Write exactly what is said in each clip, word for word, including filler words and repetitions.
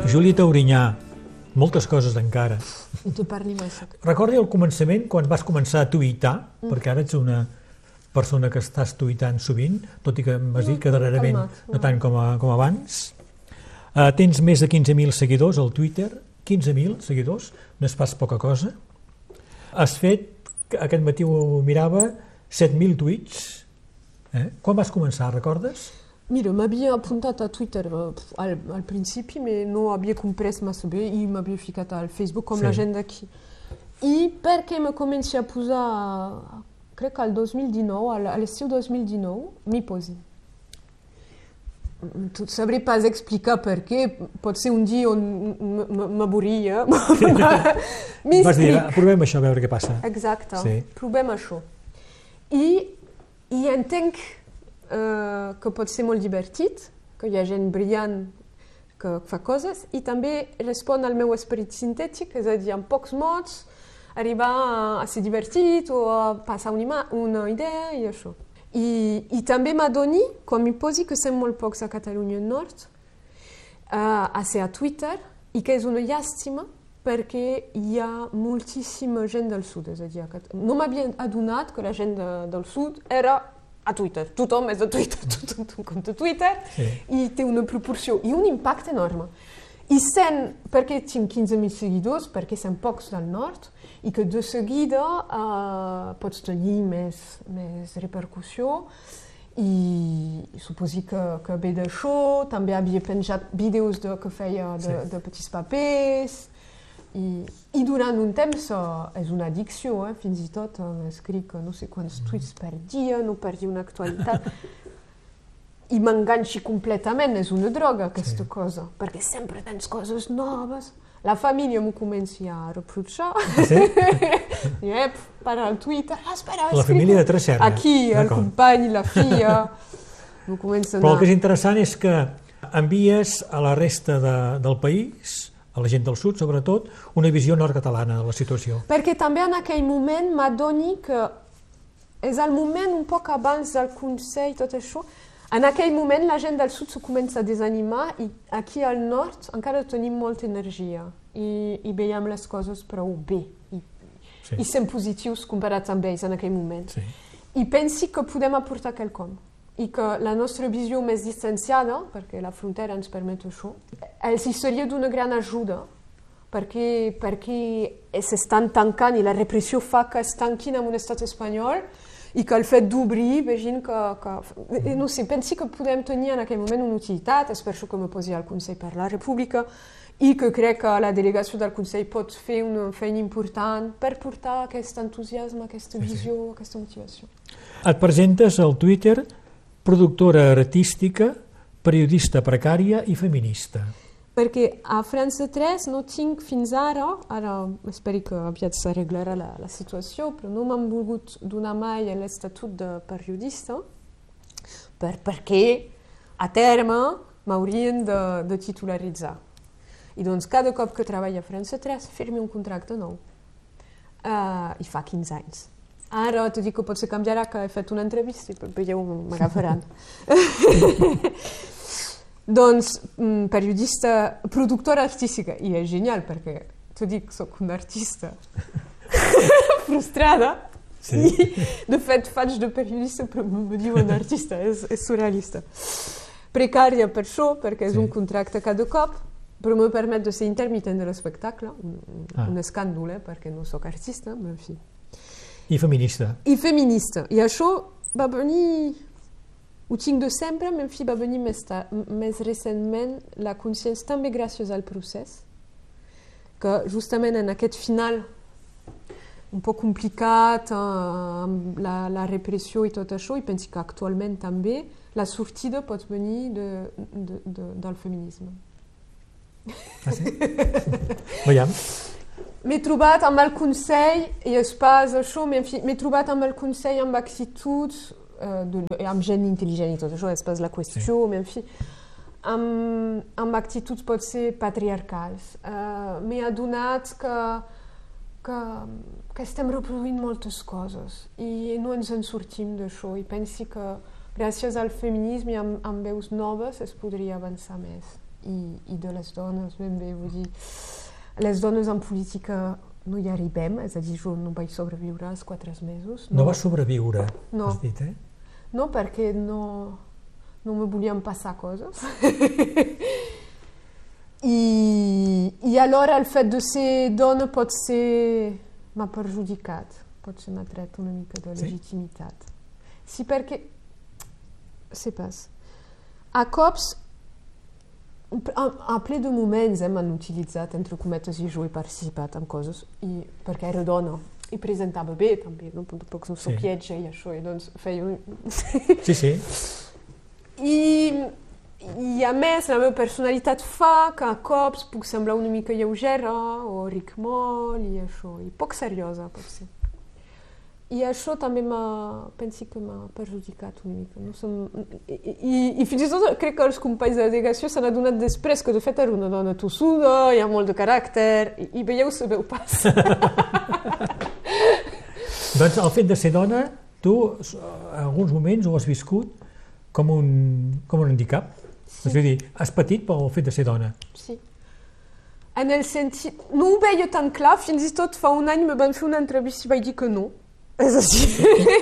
Júlia Taurinyà, moltes coses encara. I tu parli massa. Recordi al començament, quan vas començar a tuitar, mm. perquè ara ets una persona que estàs tuitant sovint, tot i que m'has dit que darrerament calmat, no tant com, a, com abans. Uh, tens més de quinze mil seguidors al Twitter, quinze mil seguidors, no és pas poca cosa. Has fet, aquest matí ho mirava, set mil tuits. Eh? Quan vas començar, recordes? Mira, m'havia apuntat a Twitter al, al principi, però no havia comprès massa bé i m'havia ficat al Facebook com sí. La gent d'aquí. I perquè me comenci a posar, crec que al dos mil dinou, a l'estiu dos mil dinou, m'hi posi. Tu sabré pas explicar per què, pot ser un dia on m'avorria. Vas dir, provem això, a veure què passa. Exacte, sí. Provem això. I, i entenc Uh, que pot ser molt divertit, que hi ha gent brillant que fa coses, i també respon al meu esperit sintètic, és a dir, en pocs mots, arribar a, a ser divertit o a passar una, una idea i això. I, i també m'adoni, quan m'hi posi, que som molt pocs a Catalunya Nord, uh, a ser a Twitter, i que és una llàstima perquè hi ha moltíssima gent del sud. És a dir, no m'havia adonat que la gent de, del sud era a Twitter. Tothom és a Twitter, tothom té un compte Twitter sí. I té una proporció i un impacte enorme. I sent, perquè tinc quinze mil seguidors, perquè som pocs del nord, i que de seguida uh, pots tenir més, més repercussió, i, i suposi que, que ve d'això, també havia penjat vídeos de, que feia de, sí. de petits papers, I, i durant un temps uh, és una addicció, eh? Fins i tot uh, escric no sé quants tuits per dia, no perdi una actualitat i m'enganxi completament, és una droga aquesta sí. Cosa, perquè sempre tens coses noves, la família m'ho comenci a reprochar sí? I ep, para el Twitter ah, espera, la família de Tresserra aquí, el company, la filla m'ho comença a anar. Però el que és interessant és que envies a la resta de, del país, a la gent del sud, sobretot, una visió nord-catalana de la situació. Perquè també en aquell moment m'adoni que és el moment un poc abans del Consell, tot això, en aquell moment la gent del sud se comença a desanimar i aquí al nord encara tenim molta energia i, i veiem les coses prou bé i, sí. I som positius comparats amb ells en aquell moment. Sí. I pensi que podem aportar quelcom. I que la nostra visió més distanciada, perquè la frontera ens permet això, els hi seria d'una gran ajuda, perquè, perquè s'estan tancant i la repressió fa que es tanquin en un estat espanyol i que el fet d'obrir, vegin que, que... No sé, pensi que podem tenir en aquell moment una utilitat, és per això que me posi al Consell per la República i que crec que la delegació del Consell pot fer una feina important per portar aquest entusiasme, aquesta visió, sí, sí. Aquesta motivació. Et presentes al Twitter productora artística, periodista precària i feminista. Perquè a França tres no tinc fins ara, ara espero que aviat s'arreglarà la, la situació, però no m'han volgut donar mai l'estatut de periodista, per, perquè a terme m'haurien de, de titularitzar. I doncs cada cop que treballo a França tres firmi un contracte nou. Uh, I fa quinze anys. Ara t'ho dic que potser canviarà, que he fet una entrevista i veieu, m'agafaran. Doncs, periodista, productora artística, i és genial perquè t'ho dic, soc una artista frustrada sí. I de fet faig de periodista però me diuen artista, és, és surrealista. Precària per això, perquè és sí. Un contracte cada cop, però me permet de ser intermitent de l'espectacle, un, ah. un escàndol, eh, perquè no soc artista, però en fi. I feminista. I feminista. I això va venir, ho tinc de sempre, però en fi va venir més, tard, més recentment la consciència, també gràcies al procés, que justament en aquest final un poc complicat, amb la, la repressió i tot això, i penso que actualment també la sortida pot venir de, de, de, del feminisme. Ah, sí? Veiem. M'he trobat amb el Consell, i és pas això, m'he trobat amb el Consell amb actituds, eh, de, amb gent intel·ligent i tot això, és pas la qüestió, sí. Mais en fi, amb, amb actituds pot ser patriarcals. Uh, M'he adonat que, que, que estem reproduint moltes coses i no ens en sortim d'això, i pensi que gràcies al feminisme i amb, amb veus noves es podria avançar més. i, i de les dones, ben bé, vull dir, les dones en política no hi arribem, és a dir, jo no vaig sobreviure als quatre mesos. No, no vas sobreviure, no. has dit, eh? No, perquè no, no me volien passar coses. I, I alhora el fet de ser dona pot ser... m'ha perjudicat, pot ser m'ha tret una mica de legitimitat. Sí, perquè... sé pas. A cops, a, a ple de moments eh, m'han utilitzat, entre cometes, i jo he participat en coses, i, perquè era dona, i presentava bé, també, no? Tampoc no soc sí. lletja i això, i doncs feia un... sí, sí. I... I a més, la meva personalitat fa que a cops puc semblar una mica lleugera o ric molt i això, i poc seriosa, potser. I això també m'ha, penso que m'ha perjudicat una mica. No? Som, i, i, I fins i tot crec que els companys de la delegació s'han adonat després que de fet era una dona tossuda, hi ha molt de caràcter, i, i veieu, sabeu pas. Doncs el fet de ser dona, tu en alguns moments ho has viscut com un, com un handicap. Sí. És a dir, has patit pel fet de ser dona. Sí. En el sentit... No ho veia tan clar, fins i tot fa un any me van fer una entrevista i vaig dir que no. És a dir...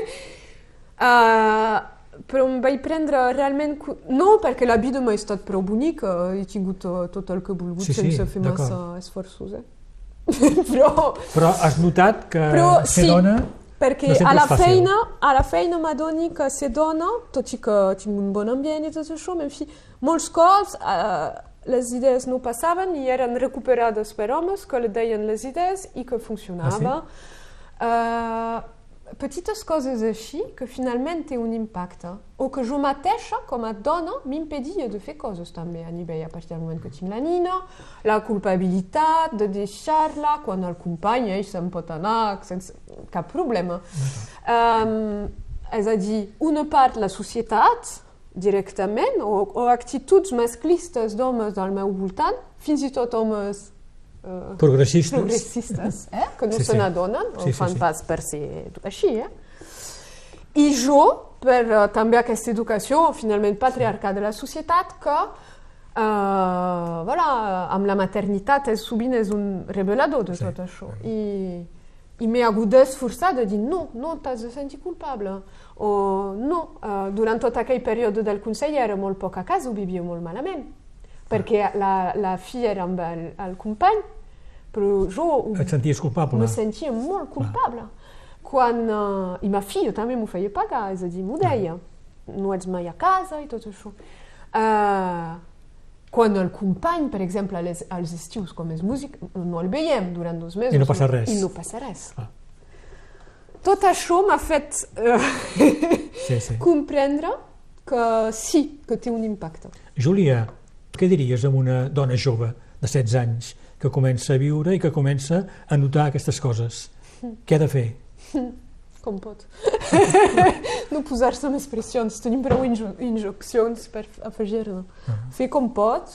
uh, però em vaig prendre realment... No, perquè la vida m'ha estat prou bonica, he tingut tot el que he volgut sí, sense sí, fer massa esforços. Eh? però... Però has notat que però, ser sí. dona... Perquè no a la feina, a la feina m'adoni que ser dona, tot i que tinc un bon ambient i tot això, en fi, molts cops eh, les idees no passaven i eren recuperades per homes que li deien les idees i que funcionava. Ah, sí? eh, petites coses així que finalment té un impacte. O que jo mateixa, com a dona, m'impedia de fer coses també a nivell a partir del moment que tinc la nina, la culpabilitat de deixar-la quan el company ell se'n pot anar sense cap problema. Um, és a dir, una part la societat directament o, o actituds masclistes d'homes del meu voltant, fins i tot homes Uh, progressistes, progressistes eh? que no sí, se n'adonen, sí. o sí, fan sí, sí. pas per ser així. Eh? I jo, per uh, també aquesta educació, finalment patriarcal de la societat, que uh, voilà, amb la maternitat és, sovint és un revelador de sí. tot això. I, i m'he hagut d'esforçar de dir no, no t'has de sentir culpable. O no, uh, durant tot aquell període del Consell era molt poc a casa, ho vivia molt malament. Perquè la, la filla era amb el, el company, però jo... Et senties culpable? Me sentia molt culpable. Ah. Quan, uh, I ma filla també m'ho feia pagar, és a dir, m'ho deia. Ah. No ets mai a casa i tot això. Uh, quan el company, per exemple, als, als estius, com és músic, no el veiem durant dos mesos. I no passa res. I no passa res. Ah. Tot això m'ha fet uh, sí, sí. comprendre que sí, que té un impacte. Júlia, què diries a una dona jove de setze anys que comença a viure i que comença a notar aquestes coses? Què ha de fer? Com pot. No posar-se més pressions. Tenim prou injo- injeccions per afegir-ne. Uh-huh. Fer com pot.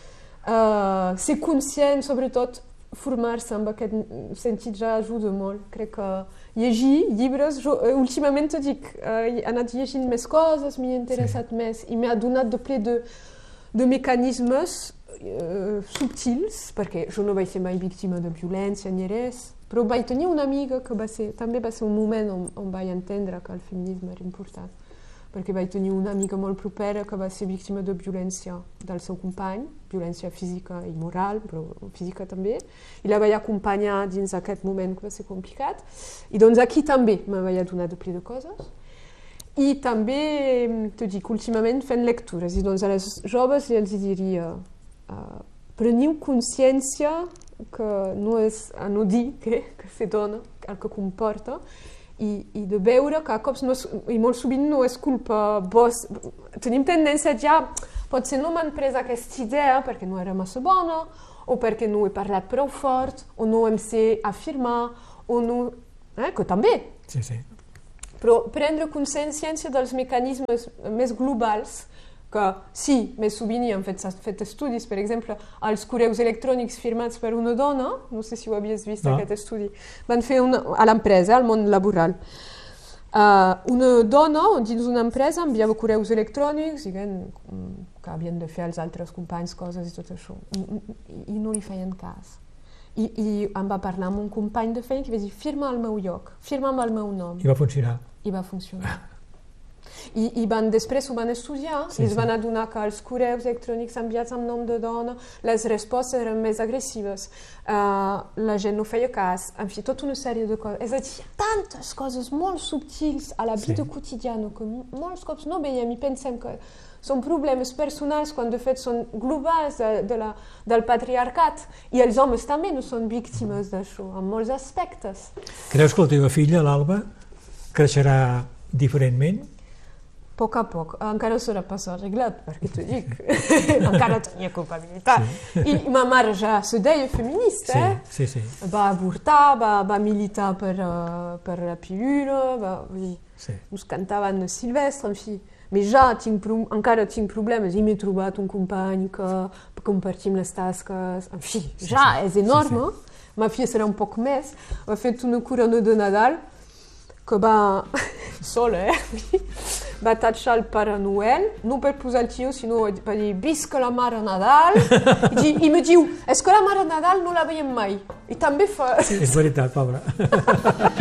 Uh, ser conscient, sobretot, formar-se en aquest sentit ja ajuda molt. Crec que llegir llibres... Jo, uh, últimament te dic, uh, he anat llegint més coses, m'he interessat sí. més i m'ha donat de ple de de mecanismes uh, subtils, perquè jo no vaig ser mai víctima de violència ni res, però vaig tenir una amiga que va ser, també va ser un moment on, on vaig entendre que el feminisme era important, perquè vaig tenir una amiga molt propera que va ser víctima de violència del seu company, violència física i moral, però física també, i la vaig acompanyar dins aquest moment que va ser complicat, i doncs aquí també me vaig adonar de ple de coses. I també, te dic, últimament fent lectures. I doncs a les joves els diria uh, preniu consciència que no és anodí que, que se dona, el que comporta, i, i de veure que a cops, no és, i molt sovint no és culpa vostra. Tenim tendència ja, potser no m'han pres aquesta idea perquè no era massa bona, o perquè no he parlat prou fort, o no em sé afirmar, o no... Eh, que també. Sí, sí. Però prendre consciència dels mecanismes més globals, que sí, més sovint hi han fet, fet estudis, per exemple, els correus electrònics firmats per una dona, no sé si ho havies vist, no. Aquest estudi, van fer una, a l'empresa, al món laboral. Uh, una dona dins una empresa enviava correus electrònics dient que havien de fer els altres companys coses i tot això. I, i no li feien cas. I, I em va parlar amb un company de feina que va dir firma al meu lloc, firma amb el meu nom. I va funcionar. I va funcionar. I, i van, després ho van estudiar sí, i es sí. van adonar que els correus electrònics enviats amb nom de dona, les respostes eren més agressives, uh, la gent no feia cas, en fi, tota una sèrie de coses. És a dir, tantes coses molt subtils a la vida sí. quotidiana que molts cops no veiem i pensem que són problemes personals quan de fet són globals de, de la, del patriarcat i els homes també no són víctimes d'això, en molts aspectes. Creus que la teva filla, l'Alba, creixerà diferentment? A poc a poc, encara serà pas arreglat, perquè t'ho dic, encara tenia culpabilitat. Sí. I ma mare ja se deia feminista, sí, eh? Sí, sí. Va avortar, va, va militar per, uh, per la pilula, va, sí. Us cantaven Silvestre, en fi. Però ja tinc, encara tinc problemes i m'he trobat un company que compartim les tasques, en fi, sí, ja sí. És enorme. Sí, sí. Ma filla serà un poc més, ha fet una corona de Nadal que va, sola, eh? Va tatxar el Pare Noel, no per posar el tio, sinó per dir visca la Mare Nadal, i, i me diu, és que la Mare Nadal no la veiem mai, i també fa... És veritat, pobra.